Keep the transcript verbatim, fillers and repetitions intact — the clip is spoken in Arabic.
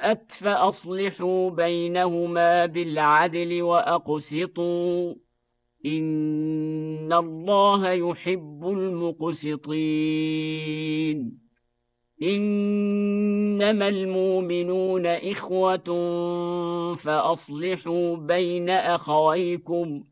أساءت فأصلحوا بينهما بالعدل وأقسطوا إن الله يحب المقسطين إنما المؤمنون إخوة فأصلحوا بين أخويكم